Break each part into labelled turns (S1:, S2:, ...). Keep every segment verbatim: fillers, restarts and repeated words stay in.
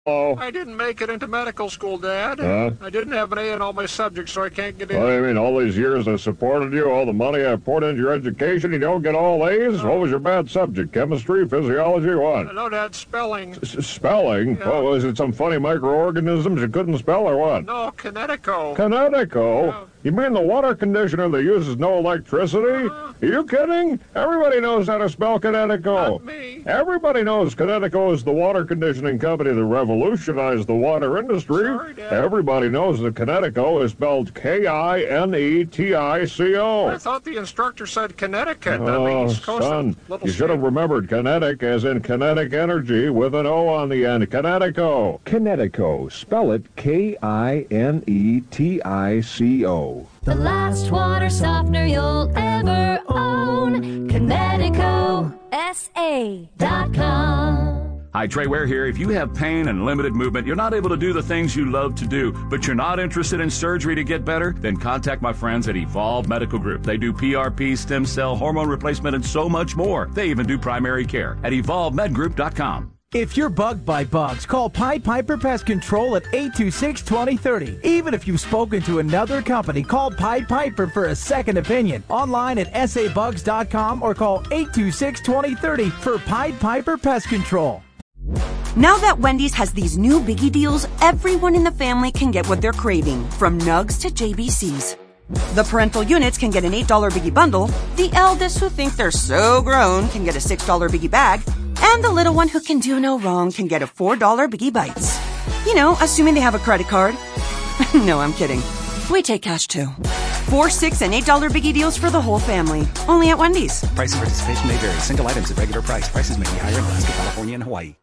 S1: Oh.
S2: I didn't make it into medical school, Dad.
S1: Huh?
S2: I didn't have an A in all my subjects, so I can't get in.
S1: What do you mean, all these years I supported you, all the money I poured into your education, you don't get all A's? What was your bad subject? Chemistry, physiology, what?
S2: No, Dad, spelling.
S1: S- spelling?
S2: Yeah.
S1: What, was it some funny microorganisms you couldn't spell or what?
S2: No, Kinetico.
S1: Kinetico?
S2: Yeah.
S1: You mean the water conditioner that uses no electricity?
S2: Uh,
S1: Are you kidding? Everybody knows how to spell Kinetico.
S2: Not me.
S1: Everybody knows Kinetico is the water conditioning company that revolutionized the water industry.
S2: Sorry, Dad.
S1: Everybody knows that Kinetico is spelled K I N E T I C O.
S2: I thought the instructor said Connecticut. on the
S1: Oh,
S2: East Coast
S1: son,
S2: of Little
S1: you should have
S2: State.
S1: remembered kinetic as in kinetic energy with an O on the end. Kinetico. Kinetico. Spell it K I N E T I C O.
S3: The last water softener you'll ever own. Kinetico S A dot com.
S4: Hi, Trey Ware here. If you have pain and limited movement, you're not able to do the things you love to do, but you're not interested in surgery to get better, then contact my friends at Evolve Medical Group. They do P R P, stem cell, hormone replacement, and so much more. They even do primary care at evolve med group dot com.
S5: If you're bugged by bugs, call Pied Piper Pest Control at eight two six, two oh three oh. Even if you've spoken to another company, call Pied Piper for a second opinion. Online at s a bugs dot com or call eight two six, two oh three oh for Pied Piper Pest Control.
S6: Now that Wendy's has these new biggie deals, everyone in the family can get what they're craving, from nugs to J B Cs. The parental units can get an eight dollar biggie bundle, the eldest who think they're so grown can get a six dollar biggie bag, and the little one who can do no wrong can get a four dollar biggie bites. You know, assuming they have a credit card. No, I'm kidding. We take cash too. Four, six, and eight dollar biggie deals for the whole family. Only at Wendy's.
S7: Price and participation may vary. Single items at regular price. Prices may be higher in Alaska, California, and Hawaii.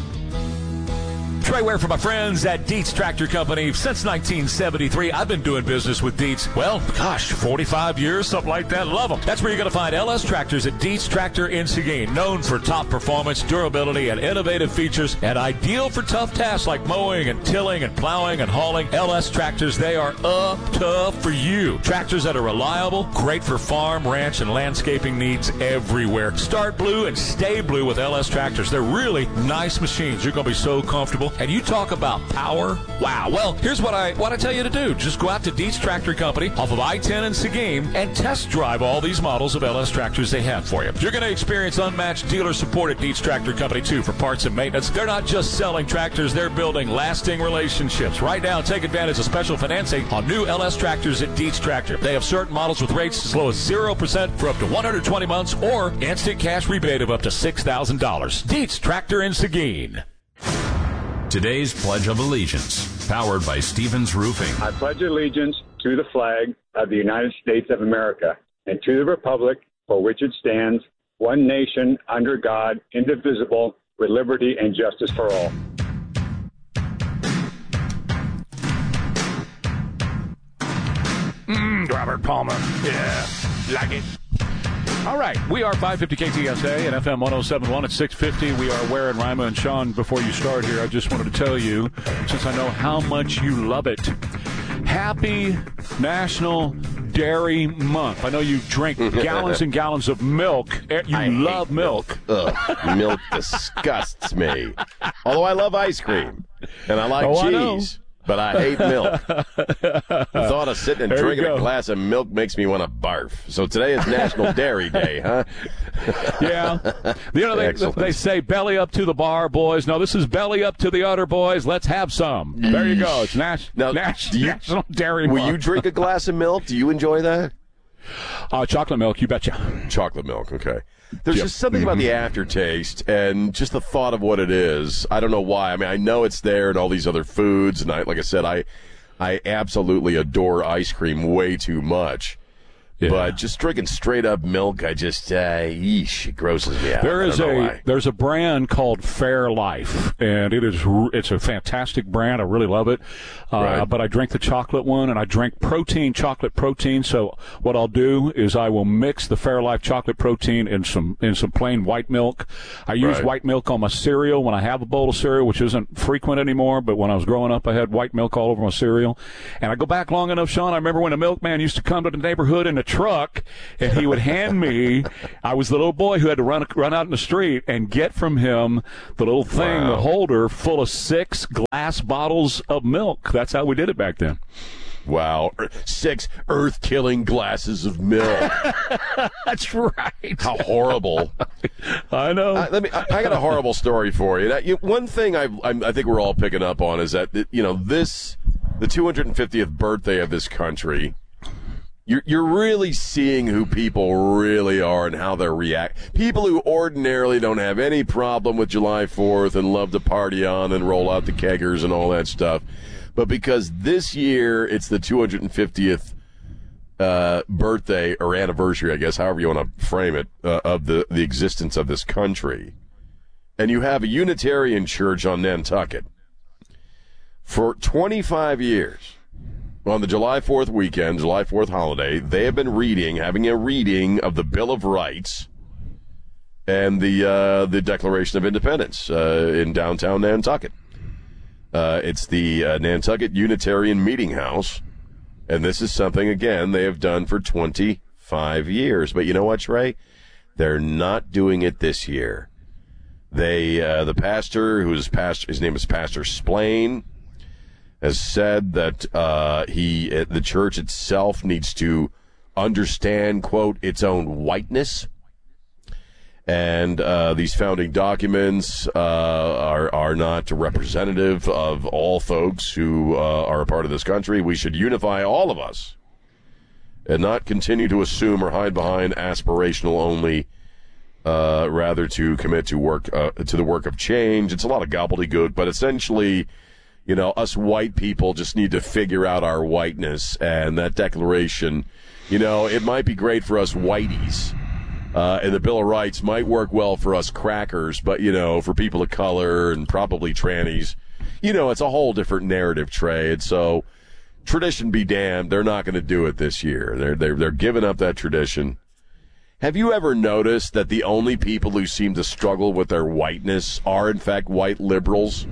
S8: Trey Ware for my friends at Dietz Tractor Company. Since nineteen seventy-three, I've been doing business with Dietz. Well, gosh, forty-five years, something like that. Love them. That's where you're going to find L S Tractors at Dietz Tractor in Seguin. Known for top performance, durability, and innovative features, and ideal for tough tasks like mowing and tilling and plowing and hauling. L S Tractors, they are up tough for you. Tractors that are reliable, great for farm, ranch, and landscaping needs everywhere. Start blue and stay blue with L S Tractors. They're really nice machines. You're going to be so comfortable. And you talk about power. Wow. Well, here's what I want to tell you to do. Just go out to Dietz Tractor Company off of I ten in Seguin and test drive all these models of L S tractors they have for you. You're going to experience unmatched dealer support at Dietz Tractor Company, too, for parts and maintenance. They're not just selling tractors. They're building lasting relationships. Right now, take advantage of special financing on new L S tractors at Dietz Tractor. They have certain models with rates as low as zero percent for up to one hundred twenty months or instant cash rebate of up to six thousand dollars. Dietz Tractor in Seguin.
S9: Today's Pledge of Allegiance, powered by Stevens Roofing.
S10: I pledge allegiance to the flag of the United States of America and to the republic for which it stands, one nation, under God, indivisible, with liberty and justice for all.
S8: Mm, Robert Palmer. Yeah, like it. All right, we are five fifty K T S A and F M one oh seven point one at six fifty. We are Ware and Rima. And Sean, before you start here, I just wanted to tell you, since I know how much you love it, happy National Dairy Month. I know you drink gallons and gallons of milk. You
S11: I
S8: love milk.
S11: milk. Ugh, milk disgusts me. Although I love ice cream, and I like
S8: Oh, I
S11: cheese. But I hate milk. The thought of sitting and
S8: There you
S11: drinking
S8: go.
S11: a glass of milk makes me want to barf. So today is National Dairy Day, huh?
S8: Yeah. You know, they,
S11: Excellent.
S8: they say belly up to the bar, boys. No, this is belly up to the udder, boys. Let's have some. There you go. It's Nas-
S11: Now,
S8: Nas-
S11: do you-
S8: National Dairy
S11: Will
S8: Month.
S11: you drink a glass of milk? Do you enjoy that?
S8: Uh, chocolate milk, you betcha.
S11: Chocolate milk, okay. There's
S8: Yep.
S11: just something about the aftertaste and just the thought of what it is. I don't know why. I mean, I know it's there and all these other foods, and I, like I said, I, I absolutely adore ice cream way too much.
S8: Yeah.
S11: But just drinking straight up milk, I just, uh, yeesh, it grosses me out.
S8: There
S11: I
S8: is
S11: don't know
S8: a
S11: why.
S8: there's a brand called Fairlife, and it is r- it's a fantastic brand. I really love it. Uh,
S11: Right.
S8: But I drink the chocolate one, and I drink protein, chocolate protein. So what I'll do is I will mix the Fairlife chocolate protein in some in some plain white milk. I use
S11: Right.
S8: white milk on my cereal when I have a bowl of cereal, which isn't frequent anymore. But when I was growing up, I had white milk all over my cereal. And I go back long enough, Sean. I remember when the milkman used to come to the neighborhood in the truck, and he would hand me. I was the little boy who had to run run out in the street and get from him the little thing, wow. the holder full of six glass bottles of milk. That's how we did it back then.
S11: Wow. Six earth-killing glasses of milk.
S8: That's right.
S11: How horrible.
S8: I know.
S11: I, let me, I, I got a horrible story for you. Now, you one thing I, I, I think we're all picking up on is that, you know, this, the two hundred fiftieth birthday of this country, you're, you're really seeing who people really are and how they react. People who ordinarily don't have any problem with July fourth and love to party on and roll out the keggers and all that stuff. But because this year it's the two hundred fiftieth uh, birthday or anniversary, I guess, however you want to frame it, uh, of the, the existence of this country, and you have a Unitarian church on Nantucket, for twenty-five years, on the July fourth weekend, July fourth holiday, they have been reading, having a reading of the Bill of Rights and the, uh, the Declaration of Independence uh, in downtown Nantucket. Uh, it's the uh, Nantucket Unitarian Meeting House, and this is something, again, they have done for twenty-five years. But you know what, Trey? They're not doing it this year. They, uh, the pastor, who's pastor, his name is Pastor Splain, has said that uh, he, the church itself needs to understand, quote, its own whiteness. And uh, these founding documents uh, are are not representative of all folks who uh, are a part of this country. We should unify all of us and not continue to assume or hide behind aspirational only, uh, rather to commit to work uh, to the work of change. It's a lot of gobbledygook, but essentially, you know, us white people just need to figure out our whiteness. And that declaration, you know, it might be great for us whiteys. Uh, and the Bill of Rights might work well for us crackers, but, you know, for people of color and probably trannies, you know, it's a whole different narrative, Trey. And so, tradition be damned, they're not going to do it this year. They're, they're, they're giving up that tradition. Have you ever noticed that the only people who seem to struggle with their whiteness are, in fact, white liberals?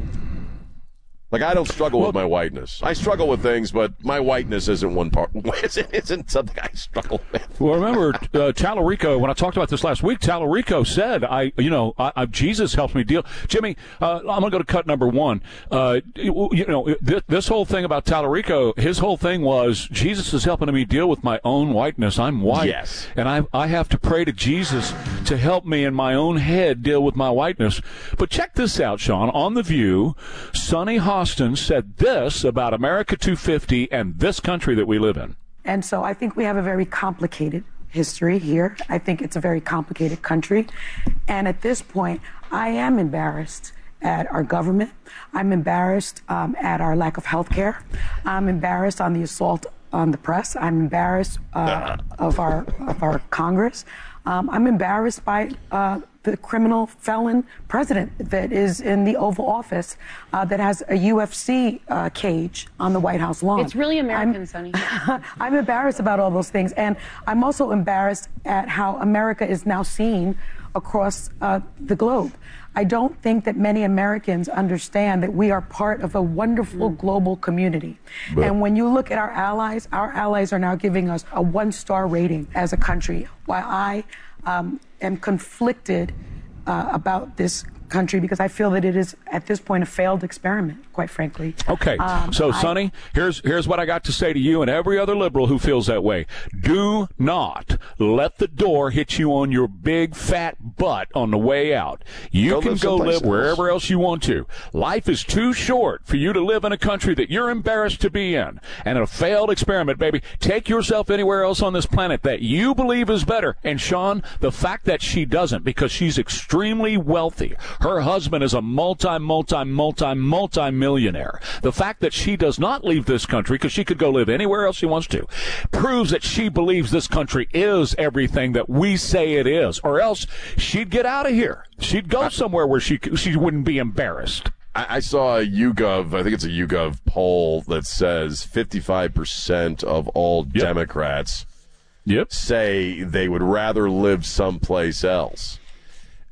S11: Like, I don't struggle well, with my whiteness. I struggle with things, but my whiteness isn't one part. Isn't, isn't something I struggle with.
S8: Well, remember, uh, Tallarico, when I talked about this last week, Tallarico said, I, you know, I, I, Jesus helps me deal. Jimmy, uh, I'm going to go to cut number one. Uh, you know, this, this whole thing about Tallarico, his whole thing was, Jesus is helping me deal with my own whiteness. I'm white.
S11: Yes.
S8: And I, I have to pray to Jesus to help me in my own head deal with my whiteness. But check this out, Sean. On The View, Sonny Hawkins said this about America two fifty and this country that we live in.
S12: And so I think we have a very complicated history here. I think it's a very complicated country. And at this point, I am embarrassed at our government. I'm embarrassed um, at our lack of health care. I'm embarrassed on the assault on the press. I'm embarrassed uh, of our of our Congress. Um, I'm embarrassed by uh, the criminal felon president that is in the Oval Office uh, that has a U F C uh, cage on the White House lawn.
S13: It's really American,
S12: I'm,
S13: Sonny.
S12: I'm embarrassed about all those things. And I'm also embarrassed at how America is now seen across uh, the globe. I don't think that many Americans understand that we are part of a wonderful mm. global community. But and when you look at our allies, our allies are now giving us a one-star rating as a country, while I um, am conflicted uh, about this country because I feel that it is, at this point, a failed experiment, quite frankly.
S8: Okay, um, so, I, Sonny, here's here's what I got to say to you and every other liberal who feels that way. Do not let the door hit you on your big, fat butt on the way out. You go can go live else. wherever else you want to. Life is too short for you to live in a country that you're embarrassed to be in. And a failed experiment, baby. Take yourself anywhere else on this planet that you believe is better. And, Sean, the fact that she doesn't, because she's extremely wealthy, her husband is a multi, multi, multi, multi-millionaire. The fact that she does not leave this country, because she could go live anywhere else she wants to, proves that she believes this country is everything that we say it is, or else she'd get out of here. She'd go somewhere where she she wouldn't be embarrassed.
S11: I, I saw a YouGov, I think it's a YouGov poll that says fifty-five percent of all yep. Democrats
S8: yep.
S11: say they would rather live someplace else.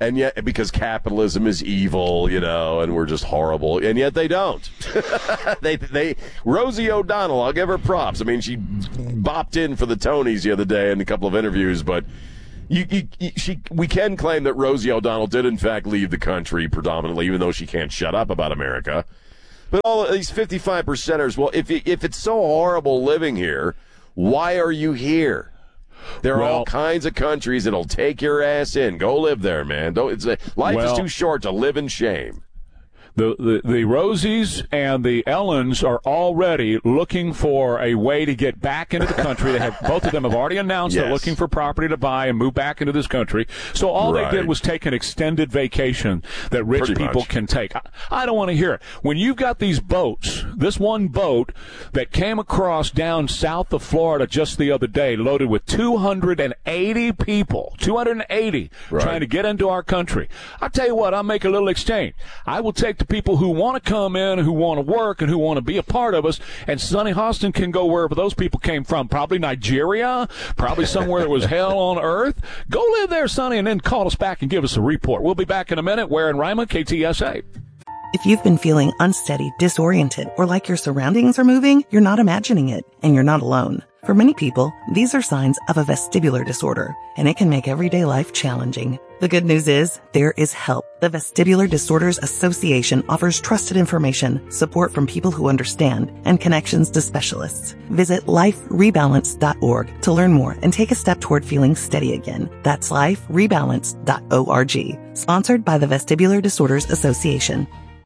S11: And yet, because capitalism is evil, you know, and we're just horrible, and yet they don't. they, they, Rosie O'Donnell, I'll give her props. I mean, she bopped in for the Tonys the other day in a couple of interviews, but you, you, you, she, we can claim that Rosie O'Donnell did, in fact, leave the country predominantly, even though she can't shut up about America. But all of these fifty-five percenters, well, if if it's so horrible living here, why are you here? There are
S4: well,
S11: all kinds of countries that'll take your ass in. Go live there, man. Don't, it's a, life
S4: well,
S11: is too short to live in shame.
S4: The, the the Rosies and the Ellens are already looking for a way to get back into the country. They have both of them have already announced
S11: yes.
S4: they're looking for property to buy and move back into this country. So all
S11: right.
S4: they did was take an extended vacation that rich
S11: Pretty
S4: people
S11: much.
S4: can take. I, I don't want to hear it. When you've got these boats, this one boat that came across down south of Florida just the other day, loaded with two hundred eighty people, two hundred eighty
S11: right.
S4: trying to get into our country. I tell you what, I'll make a little exchange. I will take the people who want to come in, who want to work, and who want to be a part of us, and Sonny Hostin can go wherever those people came from, probably Nigeria, probably somewhere that was hell on earth. Go live there, Sonny, and then call us back and give us a report. We'll be back in a minute. Ware and Ryman, K T S A.
S13: If you've been feeling unsteady, disoriented, or like your surroundings are moving, you're not imagining it, and you're not alone. For many people, these are signs of a vestibular disorder, and it can make everyday life challenging. The good news is, there is help. The Vestibular Disorders Association offers trusted information, support from people who understand, and connections to specialists. Visit life rebalance dot org to learn more and take a step toward feeling steady again. That's life rebalance dot org. Sponsored by the Vestibular Disorders Association.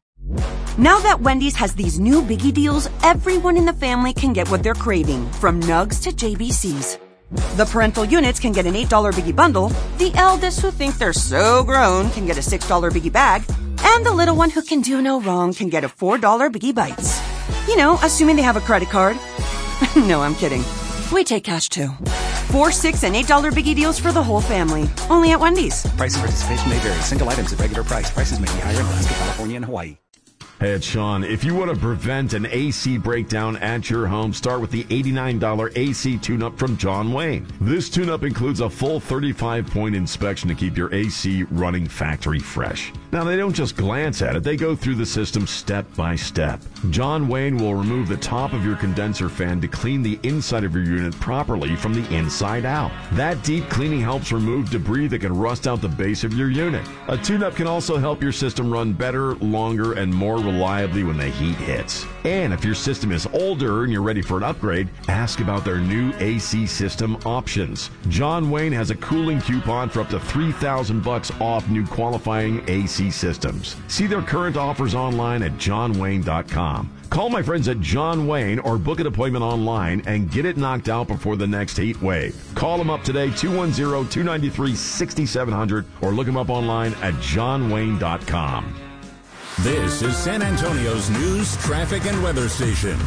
S6: Now that Wendy's has these new biggie deals, everyone in the family can get what they're craving, from Nugs to J B Cs. The parental units can get an eight dollar biggie bundle, the eldest who think they're so grown can get a six dollar biggie bag, and the little one who can do no wrong can get a four dollar biggie bites. You know, assuming they have a credit card. No, I'm kidding. We take cash too. Four, six, and eight dollar biggie deals for the whole family. Only at Wendy's.
S7: Price and participation may vary. Single items at regular price. Prices may be higher in Alaska, California, and Hawaii.
S14: Hey, it's Sean. If you want to prevent an A C breakdown at your home, start with the eighty-nine dollar A C tune-up from John Wayne. This tune-up includes a full thirty-five point inspection to keep your A C running factory fresh. Now, they don't just glance at it. They go through the system step by step. John Wayne will remove the top of your condenser fan to clean the inside of your unit properly from the inside out. That deep cleaning helps remove debris that can rust out the base of your unit. A tune-up can also help your system run better, longer, and more reliably when the heat hits. And if your system is older and you're ready for an upgrade, ask about their new A C system options. John Wayne has a cooling coupon for up to three thousand bucks off new qualifying A C systems. See their current offers online at john wayne dot com. Call my friends at John Wayne or book an appointment online and get it knocked out before the next heat wave. Call them up today, two one zero, two nine three, six seven zero zero, or look them up online at john wayne dot com.
S9: This is San Antonio's news, traffic, and weather station.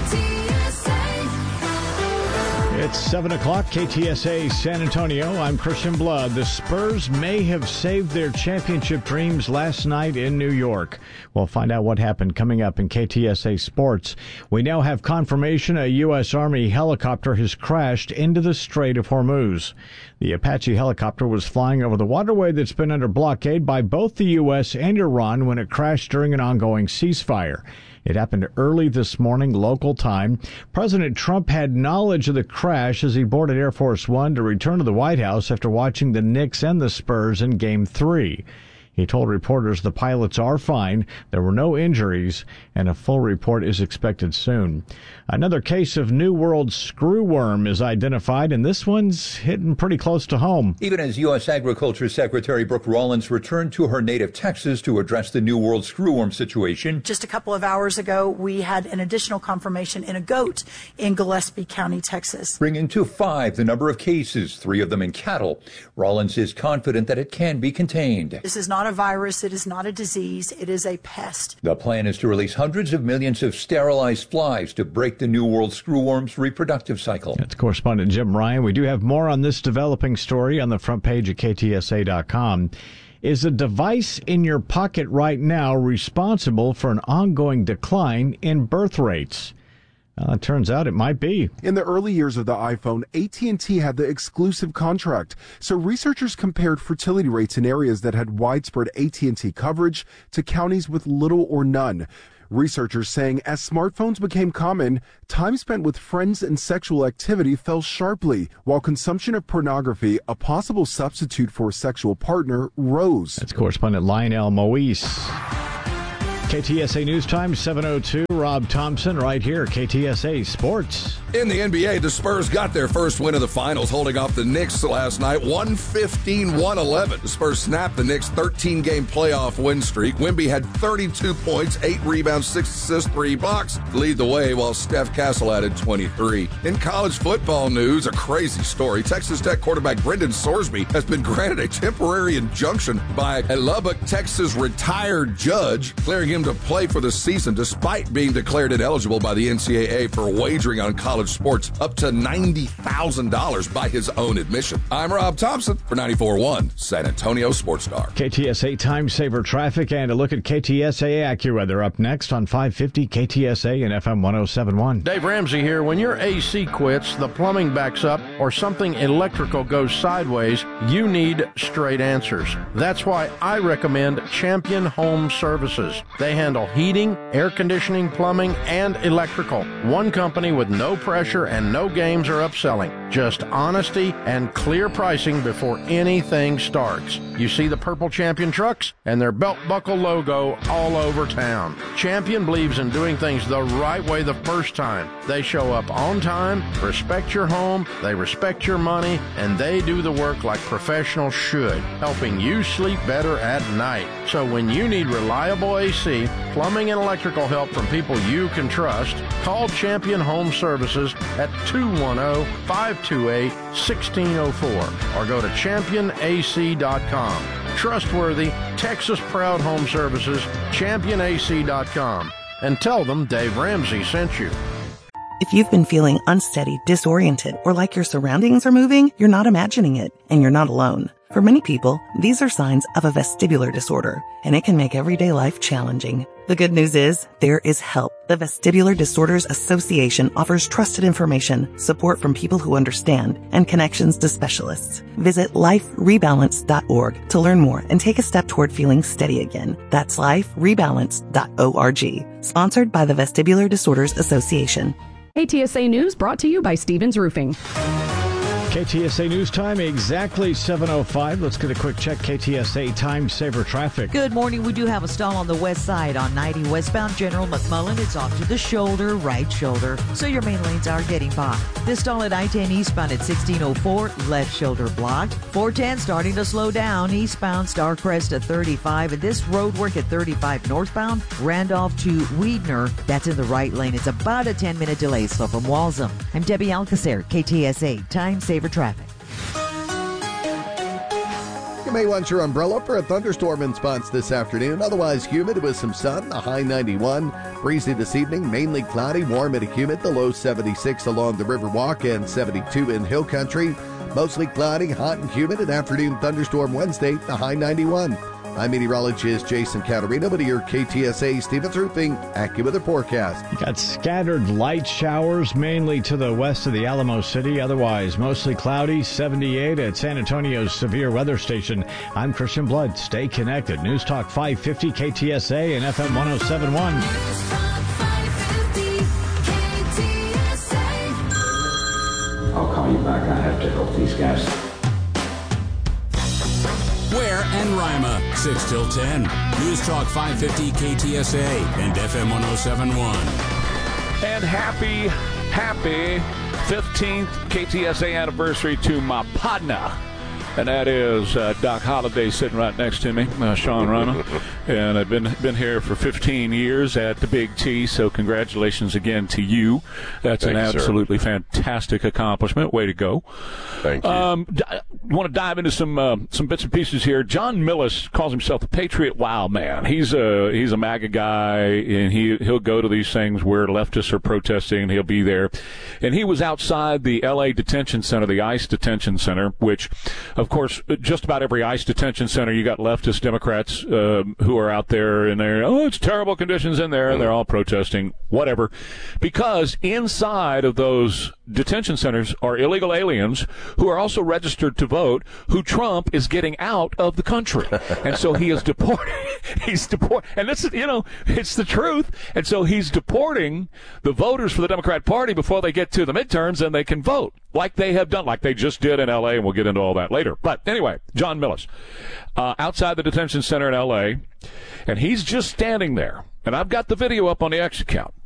S15: It's seven o'clock, K T S A San Antonio. I'm Christian Blood. The Spurs may have saved their championship dreams last night in New York. We'll find out what happened coming up in K T S A Sports. We now have confirmation a U S. Army helicopter has crashed into the Strait of Hormuz. The Apache helicopter was flying over the waterway that's been under blockade by both the U S and Iran when it crashed during an ongoing ceasefire. It happened early this morning, local time. President Trump had knowledge of the crash as he boarded Air Force One to return to the White House after watching the Knicks and the Spurs in Game three. He told reporters the pilots are fine, there were no injuries, and a full report is expected soon. Another case of New World screwworm is identified, and this one's hitting pretty close to home.
S16: Even as U S. Agriculture Secretary Brooke Rollins returned to her native Texas to address the New World screwworm situation.
S17: Just a couple of hours ago, we had an additional confirmation in a goat in Gillespie County, Texas.
S16: Bringing to five the number of cases, three of them in cattle. Rollins is confident that it can be contained.
S17: This is not a virus. It is not a disease. It is a pest.
S16: The plan is to release hundreds of millions of sterilized flies to break the New World screwworm's reproductive cycle.
S15: That's correspondent Jim Ryan. We do have more on this developing story on the front page of K T S A dot com. Is a device in your pocket right now responsible for an ongoing decline in birth rates? Well, it turns out it might be.
S18: In the early years of the iPhone, A T and T had the exclusive contract, so researchers compared fertility rates in areas that had widespread A T and T coverage to counties with little or none. Researchers saying as smartphones became common, time spent with friends and sexual activity fell sharply, while consumption of pornography, a possible substitute for a sexual partner, rose.
S15: That's correspondent Lionel Moise. K T S A News Time, seven oh two. Rob Thompson right here, K T S A Sports.
S19: In the N B A, the Spurs got their first win of the finals, holding off the Knicks last night, one fifteen to one eleven. The Spurs snapped the Knicks' thirteen-game playoff win streak. Wemby had thirty-two points, eight rebounds, six assists, three blocks to lead the way, while Steph Castle added twenty-three. In college football news, a crazy story. Texas Tech quarterback Brendan Sorsby has been granted a temporary injunction by a Lubbock, Texas retired judge, clearing him to play for the season despite being declared ineligible by the N C double A for wagering on college sports up to ninety thousand dollars by his own admission. I'm Rob Thompson for ninety-four point one San Antonio Sports Star.
S15: K T S A Time Saver Traffic and a look at K T S A AccuWeather up next on five fifty K T S A and F M one oh seven point one.
S20: Dave Ramsey here. When your A C quits, the plumbing backs up, or something electrical goes sideways, you need straight answers. That's why I recommend Champion Home Services. They handle heating, air conditioning, plumbing, and electrical. One company with no pressure and no games or upselling. Just honesty and clear pricing before anything starts. You see the purple Champion trucks and their belt buckle logo all over town. Champion believes in doing things the right way the first time. They show up on time, respect your home, they respect your money, and they do the work like professionals should, helping you sleep better at night. So when you need reliable A C, plumbing and electrical help from people you can trust, call Champion Home Services at two one zero, five two eight, one six zero four or go to champion A C dot com. Trustworthy, Texas-proud home services, champion A C dot com. And tell them Dave Ramsey sent you.
S13: If you've been feeling unsteady, disoriented, or like your surroundings are moving, you're not imagining it, and you're not alone. For many people, these are signs of a vestibular disorder, and it can make everyday life challenging. The good news is, there is help. The Vestibular Disorders Association offers trusted information, support from people who understand, and connections to specialists. Visit life rebalance dot org to learn more and take a step toward feeling steady again. That's life rebalance dot org. Sponsored by the Vestibular Disorders Association.
S21: K T S A News brought to you by Stevens Roofing.
S15: K T S A News Time, exactly seven oh five. Let's get a quick check. K T S A Time Saver Traffic.
S22: Good morning. We do have a stall on the west side on ninety westbound General McMullen. It's off to the shoulder, right shoulder, so your main lanes are getting by. This stall at I ten eastbound at sixteen oh four, left shoulder blocked. four ten starting to slow down, eastbound Starcrest at thirty-five, and this road work at thirty-five northbound, Randolph to Weidner. That's in the right lane. It's about a ten-minute delay, slow from Walsham. I'm Debbie Alcacer, K T S A Time Saver Traffic.
S23: You may want your umbrella for a thunderstorm in spots this afternoon. Otherwise humid with some sun, a high ninety-one. Breezy this evening, mainly cloudy, warm and humid, the low seventy-six along the Riverwalk and seventy-two in Hill Country. Mostly cloudy, hot and humid, an afternoon thunderstorm Wednesday, the high ninety-one. I'm meteorologist Jason Caterino with your K T S A Stevens Roofing AccuWeather forecast.
S15: You got scattered light showers mainly to the west of the Alamo City. Otherwise, mostly cloudy, seventy-eight at San Antonio's Severe Weather Station. I'm Christian Blood. Stay connected. News Talk five fifty K T S A and F M one oh seven point one.
S24: I'll call you back. I have to help these guys.
S9: Ware and Rima, six till ten. News Talk five fifty K T S A and F M one oh seven point one.
S1: And happy, happy fifteenth K T S A anniversary to my partner. And that is uh, Doc Holliday sitting right next to me, uh, Sean Rana. And I've been been here for fifteen years at the Big T, so congratulations again to you. That's
S11: Thank
S1: an
S11: you,
S1: absolutely sir. fantastic accomplishment. Way to go.
S11: Thank you.
S1: Um, d- I want to dive into some uh, some bits and pieces here. John Millis calls himself the Patriot Wow Man. He's a, he's a MAGA guy, and he, he'll go to these things where leftists are protesting, and he'll be there. And he was outside the L A Detention Center, the ICE Detention Center, which, of course, just about every ICE detention center, you got leftist Democrats uh, who who are out there and they're, oh, it's terrible conditions in there, and they're all protesting, whatever. Because inside of those detention centers are illegal aliens who are also registered to vote, who Trump is getting out of the country. And so he is deporting. He's deporting. And this is, you know, it's the truth. And so he's deporting the voters for the Democrat Party before they get to the midterms and they can vote, like they have done, like they just did in L A, and we'll get into all that later. But anyway, John Millis, uh, outside the detention center in L A, and he's just standing there. And I've got the video up on the X account.